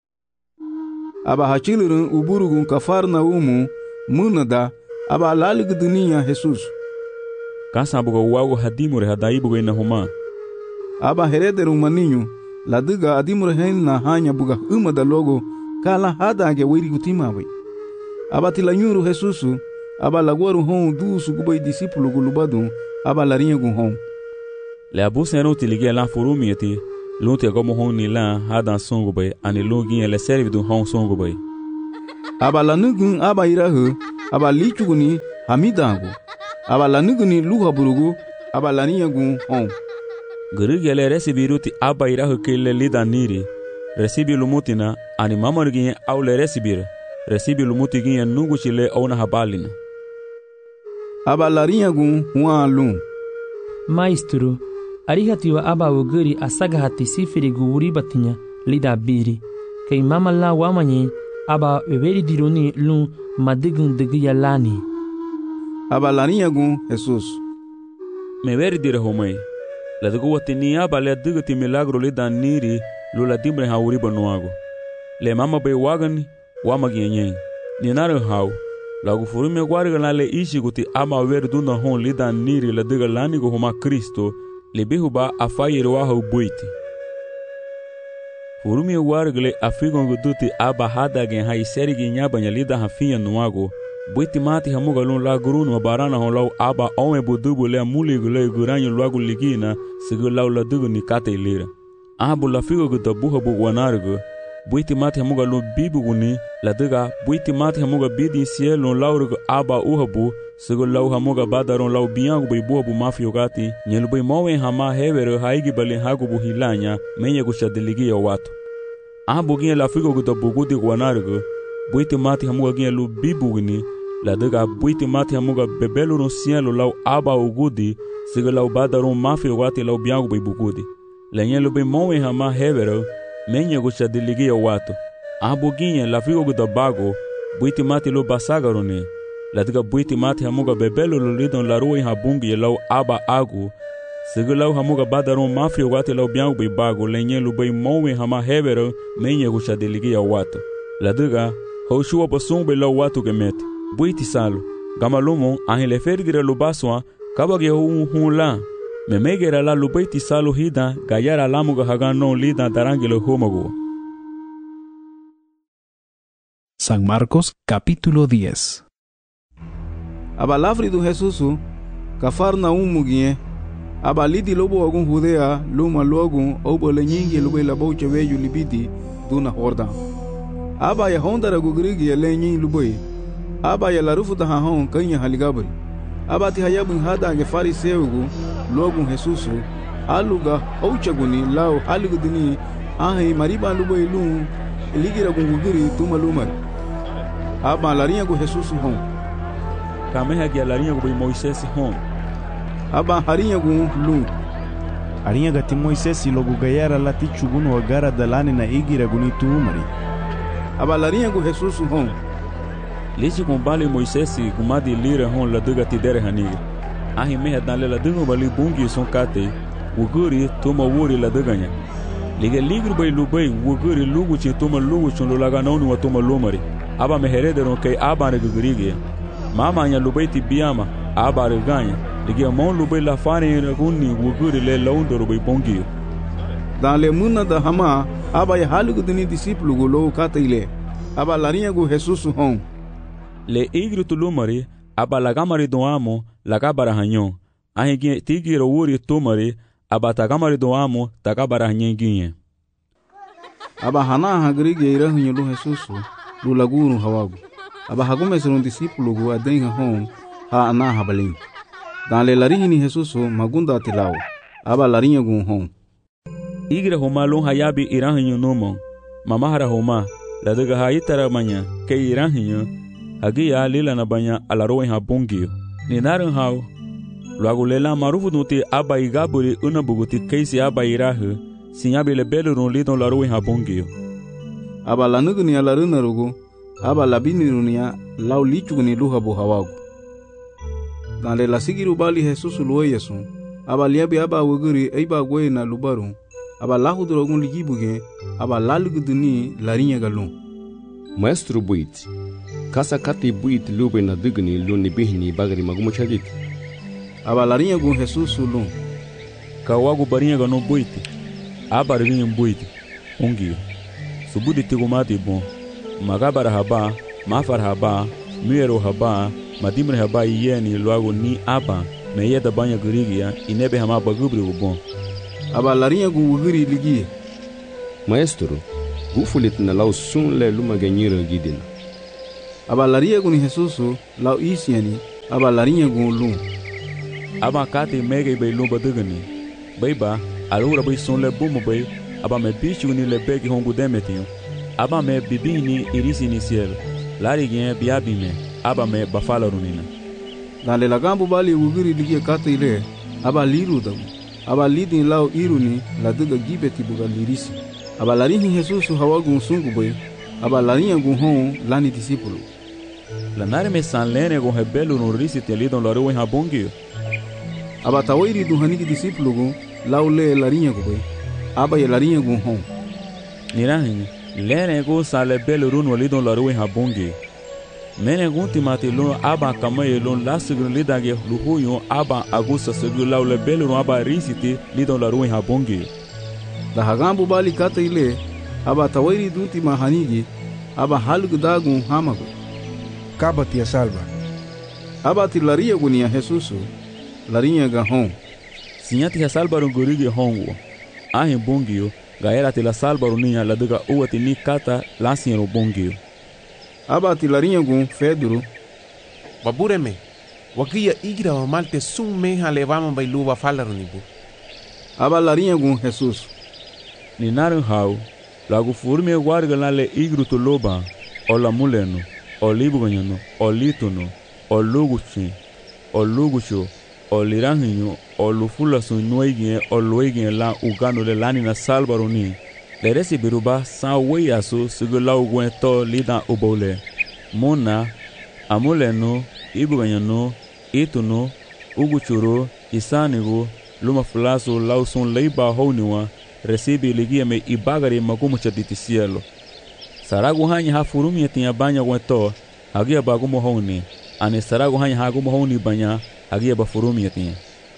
A: aba hachilurun uburugun kafarna umu munada aba laliguduniya Jesus
C: kasa bugo wago hadimure hadaibugo ina huma
A: aba herederu maninyu ladiga adimure henna hanya buga umada logo kala hadage wiri gutimawe aba tilanyuru Jesus aba lagwaru hon dusu gubai disipulu gulubadu aba larinha gun hon
C: le abusen utiligia la furumieti Lunte como hon ni la hadan songo bay ani lungin ele servi du hon songo bay.
A: Aba lanugun aba irahu aba lichuguni hamidangu. Aba lanuguni luha burugu aba laniyagun hon.
C: Grigele resibiruti aba irahu kele lida niri. Resibi lumutina ani mamargin aule resibir. Resibi lumutigin nungu chile ona habalina.
A: Aba lariyagun huan lun.
K: Maestro, arihatiwa aba woguri asagahati sifiri guwuri batinya lida biri. Kei mama la wamanye aba weberi dironi lun madigun digiya lani.
A: Aba lariyagun Jesus.
C: Me veri dire homai. La dugu watini aba le digati milagro lida niri lula dimbre hauri banuago. Le mama be wagani wamagienyen. Ninare hau. Lagu furume guarga la le ishi guti ama ver duna hon lida niri la diga lani go homa Kristo le bihuba afayir waha ubuiti. Furume guarga le afigon guduti aba hadagen ha iserigi nyabanya lida hafinya nuago buiti mati hamuga lun la gurunu barana hon lau aba ome budubu le muli gule guranyo luagu ligina sigu lau la dugu ni kate ilira. Abu la figo gutabuha bu wanargo buiti mati hamuga lun bibu guni la diga buiti mati hamuga bidi sielun laurgo aba uhabu sigu lau hamuga badaron lau biangu bai buhabu mafio gati nyelu bai mawe hama hevero haigi bali hagu bu hilanya menye gushadiligia watu. Abu gine la figo gutabugu di wanargo buiti mati hamuga gine lu bibu guni la diga buiti mati hamuga bebelu no sielu lau aba ugudi sigu lau badaron mafio gati lau biangu bai bugudi. La nyelu bai mawe hama hevero menye gushadiligia watu. Abu gine la figo gutabago buiti mati lu basagarone la diga buiti mati hamuga bebelu lu lidon la ruwe habungi lau aba agu sigu lau hamuga badaron mafio gati lau biangu bai bago la nyelu bai mawe hama hevero menye gushadiligia watu. La diga hoshua basumbe lau watu gemeti buiti salo gamalumo ahile fergire lu baswa kabage hun la memegera la lu buiti salo hida gayara lamuga hagano lida darangilo humago.
D: San Marcos capítulo 10.
A: Abalafri du Jesusu Cafarnaum mugie abalidi lobo agun Judea luma logun obole nyingi lobe la bouche veju libidi duna horda aba ya hondara gugrigi ya lenyi luboy aba ya larufu da hon kanya haligabri aba ti hayabun hada ge fariseugu logun Jesusu aluga ouchaguni lao halugudini ahi mariba luboy lum eligira gungugiri tuma lumar aba larinha go Jesusu hon
C: Kameha gi larinha go Moisés hon
A: aba harinha go lu
O: arinha gati Moisés logo gayara lati chugunu agara dalani na igira guni tumari
A: aba larinha go Jesusu hon
C: Lisi com bali Moisés gumadi lira hon la duga tidere haniga ahi meha dan la duga bali bungi son kate wuguri tuma wuri la duganya liga ligru bay lubay wuguri lugu chi tuma lugu chun laga nonu wa tuma lumari aba meherederon kay aba ne gugurige mama nya lubay ti biama aba reganya liga mon lubay la fane ne gunni wuguri le laundo bay bongi
A: dan le munna da hama aba ya halugu dini discipulu go lo kataile aba larinha go Jesusu hon
C: le igru tulumari aba lagamari do amo lagabara hanyon ahi tigiro wuri tumari aba tagamari do amo tagabara hanyenginye
A: aba hana hagrige ira hunyulu Jesusu lu lagunu hawagu aba hagumeserun discipulu go adenha hon ha ana habalin dan le larini Jesusu magunda tilao aba larinha go hon
C: igre homa lon hayabi irahinyo nomo mamahara homa la daga hayitara manya ke irahinyo hagia lila na banya alaroen habungio ni naran hau luago lela marufu nuti aba igaburi unabuguti keisi aba irahu sinyabi le belurun lidon laroen habungio
A: aba lanugni alaruna rugu aba labinirunia lau lichugni luhabu hawagu dan le lasigiru bali Jesusu luwe yesu aba liabi aba wuguri eiba gwe na lubaru aba lahudurogun ligibuge aba laluguduni larinha galun
G: Maestro buit kasa kati buit lube na dugni luni bihni bagri magumuchadit
A: aba larinha gun Jesusu lun
C: kawagu barinha gano buit aba rinha buit ungio subudi tigumati bon magabara haba mafar haba miero haba madimre haba yeni luago ni aba meyeda banya gurigia inebe hama bagubri bon
A: aba larinha gu wugiri ligie.
G: Maestro, gufulit na lau sun le luma genyira gidina.
A: Aba laria gu ni Jesusu lau isiani aba larinha gu lum.
C: Aba kate mege bay lumba dugani. Bay ba alura bay sun le bumu bay aba me bichu ni le begi hongu demetinho. Aba me bibini irisi ni cielo. Lari gen biabime aba me bafala runina.
A: Dale lagambu bali wugiri ligie kate ile aba liru damu. Aba lidin lau iruni la duga gibeti buga lirisi. Aba larinhi Jesusu hawagu sungu bay aba larinha gu hon lani discípulo.
C: La nare me san lene gu rebelo no risi te lidon laro en habongi.
A: Aba tawairi du haniki discípulo gu lau le larinha gu bay aba ye larinha gu hon.
C: Nirahin lene gu sa le belo runo lidon laro en habongi. Mene gu timate lon aba kamaye lon lasigu lidage luhuyo aba agusa segu lau le belo no aba risi te lidon laro en habongi.
A: Da hagambu bali kata ile aba tawairi dunti mahanigi aba halgu dagun hamago.
J: Kaba tia salva.
A: Aba ti laria gunia Jesusu larinha ga hon.
C: Sinyati ya salbaru gurigi hongo. Ahin bongio gaera ti la salbaru niya la duga uati ni kata lasinro bongio.
A: Aba ti larinha gun Pedro.
E: Babureme. Wakia igra wa malte sun meha levama bailuba falarunibu.
A: Aba larinha gun Jesus.
C: Ni narin hau lagu furme guarga na le igru to loba o la muleno o libuganyano o litono o luguchi o lugucho o liranhinyo o lufula sunuigien o luigien la ugano le lani na salbaroni le resi biruba sa weyaso sigula ugwen to lidan ubole mona amuleno ibuganyano itono uguchuro isanigo luma fulaso lauson leiba honiwa recibe ligia me ibagari magumu chaditi cielo. Saragu hanya ha furumi tinha banha gueto, hagia bagumo honi, ane saragu hanya hagumo honi banha, hagia ba furumi tinha.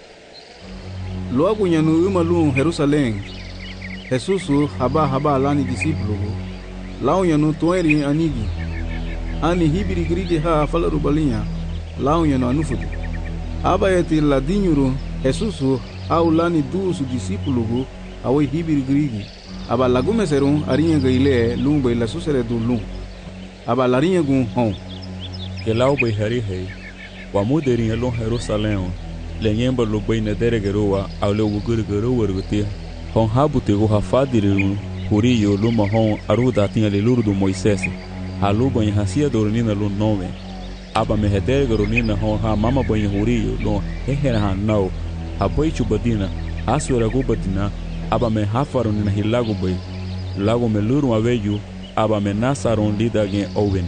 A: Logo nyanu umalu Jerusalém. Jesusu haba lani discípulo. Lao nyanu toeri anigi. Ani hibiri grige ha falaru balinha. Lao nyanu anufudu. Aba yeti ladinyuru Jesusu au lani dusu discípulo awe hibiri grigi. Aba lagume serum arinha gaile lumba ila susere du lum. Aba larinha gun hon.
C: Que lau bai hari hei. Wa muderinha lon Jerusalém. Lenyemba lubai na deregeroa au le wuguruguru warguti. Hon habute go hafadiri huriyo luma hon aruda tinha le luru do Moisés. Haluba em hacia dornina lu nome. Aba me hedergero nina hon ha mama banho huriyo lon hehera hanau. Abai chubadina asura gubadina. Aba me hafaron na hilago bai. Lago me luru aveju. Aba me nasaron lida gen oveni.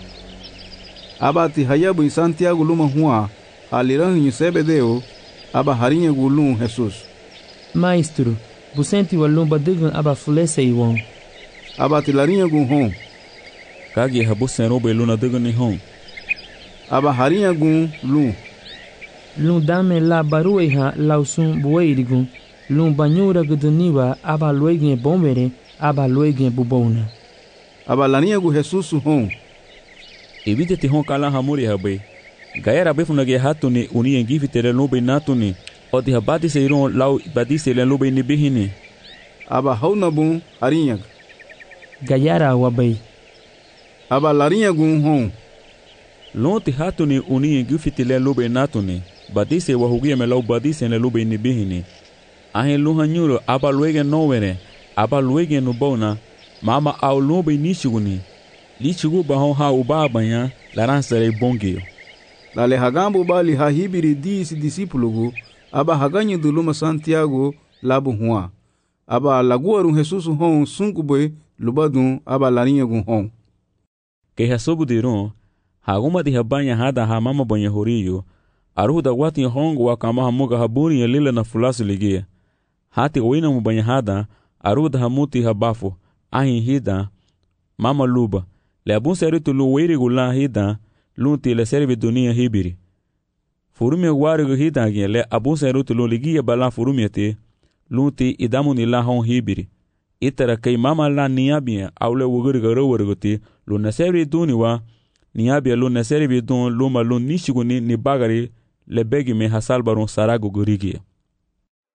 A: Aba ti hayabu em Santiago luma hua. Aliran em Sebedeu. Aba harinha gulum Jesus.
K: Maestro, busenti walumba digun aba fulese iwon.
A: Aba ti larinha gun hon.
C: Kagi habuseno bai luna digun ni hon.
A: Aba harinha gun lum.
K: Lum dame la barueha lausun bueirigun. Lum banyura guduniwa aba luegen bombere aba luegen bubona.
A: Aba larinha gu Jesus hon.
C: Evite te hon kala hamuri habai. Gaera befuna ge hatuni uni engivi tere lobe natuni. Odi habati seiron lau badise le lobe ni bihini.
A: Aba hauna bun harinha.
K: Gayara wabai.
A: Aba larinha gun hon.
C: Lonti hatuni uni engivi tere lobe natuni. Badise wahugia me lau badise le lobe ni bihini. Ahen luhanyuro aba luegen novere. Aba luegen nubona. Mama au lobe nishiguni. Lichigu bahon ha ubabanya laransere bongio.
A: Dale hagambu bali hahibiri disi discípulo aba haganyi duluma Santiago labu hua. Aba laguaru Jesus hon sunkuboy lubadun aba larinha gun hon.
C: Que hasobu diron haguma di habanya hada hamama banha horiyo. Aruda wati hongo wakama hamuga haburi lila na fulasu ligia. Hati oina mubanya hada aruda hamuti habafu ahin hida mama luba. Le abun seritu luwiri gula hida lunti le serve dunia hibiri. Furumi guarigo hida gen le abun seritu lu ligia bala furumi te lunti idamuni la hon hibiri. Itara kay mama la niabia au le wuguriga rowargoti lu na serve duniwa niabia lu na serve dun luma lu nishiguni ni bagari le begi me hasalbarun sarago gurigia.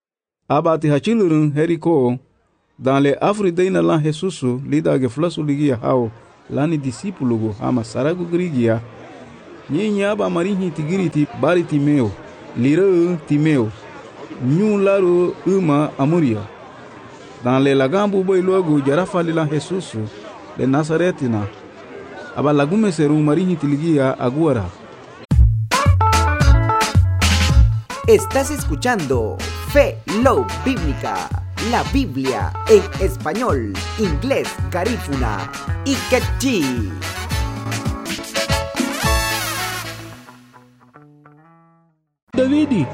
A: aba ti hachilurun Jericó, dan le afrideina lan Jesusu lida ge flasu ligia hao lani disipulugo ama saragu grigia. Nyinya aba marihi tigiriti bari Timeo, lira Timeo, nyu laru uma amuria. Dan le lagambu boy logo jarafa lila Jesusu de Nazaretina. Aba lagume seru marihi tiligia aguara.
P: Estás escuchando Fe Love Bíblica, la Biblia en español, inglés, garífuna y quechí.